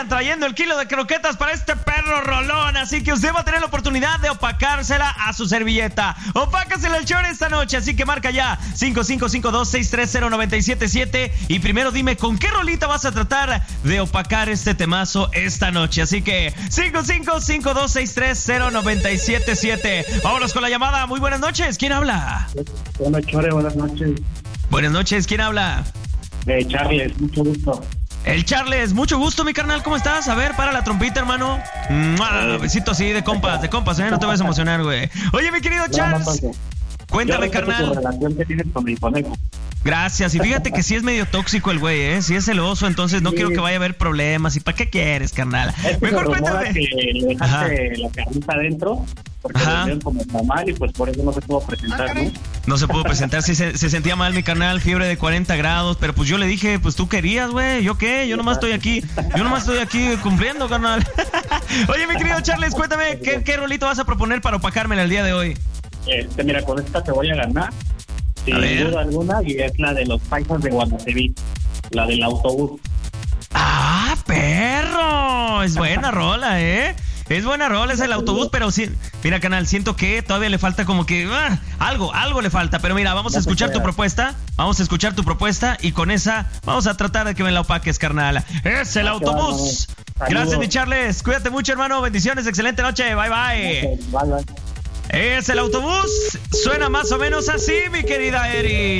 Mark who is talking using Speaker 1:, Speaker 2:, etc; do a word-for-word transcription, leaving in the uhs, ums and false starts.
Speaker 1: sigan trayendo el kilo de croquetas para este perro rolón. Así que usted va a tener la oportunidad de opacársela a su servilleta. Opácasela al Chore esta noche. Así que marca ya cinco cinco cinco dos seis tres cero nueve siete siete. Y primero dime con qué rolita vas a tratar de opacar este temazo esta noche. Así que cinco cinco cinco dos seis tres cero nueve siete siete. Vámonos con la llamada. Muy buenas noches. ¿Quién habla?
Speaker 2: Hola, Chore, buenas noches.
Speaker 1: Buenas noches. ¿Quién habla?
Speaker 2: Eh, Charles, mucho gusto.
Speaker 1: El Charles, mucho gusto, mi carnal. ¿Cómo estás? A ver, para la trompita, hermano. ¡Mua! Besito así de compas, de compas, ¿eh? No te vas a emocionar, güey. Oye, mi querido Charles, no, no, cuéntame, carnal.
Speaker 2: Tu relación que tienes con mi conejo.
Speaker 1: Gracias, y fíjate que sí es medio tóxico el güey, ¿eh? Sí es celoso, entonces no sí. quiero que vaya a haber problemas. ¿Y para qué quieres, carnal?
Speaker 2: Es que mejor cuéntame. Que le dejaste la carnita adentro, porque lo vieron como está mal y pues por eso no se pudo presentar, ah, ¿no?
Speaker 1: No se pudo presentar, sí se, se sentía mal mi carnal, fiebre de cuarenta grados, pero pues yo le dije, pues tú querías, güey, ¿yo qué? Yo nomás estoy aquí, yo nomás estoy aquí cumpliendo, carnal. Oye, mi querido Charles, cuéntame, ¿qué, qué rolito vas a proponer para opacármela el día de hoy?
Speaker 2: Este, mira, con esta te voy a ganar. Sin duda alguna, y es la de los paisas de Guanaceví, la del autobús.
Speaker 1: ¡Ah, perro! Es buena rola, ¿eh? Es buena rola, es el autobús, pero sí, mira, canal, siento que todavía le falta como que ah, algo, algo le falta, pero mira, vamos a escuchar tu propuesta, vamos a escuchar tu propuesta y con esa vamos a tratar de que me la opaques, carnal. Es el autobús. Gracias, mi Charles, cuídate mucho, hermano, bendiciones, excelente noche, bye, bye. Es el autobús, suena más o menos así, mi querida Eri.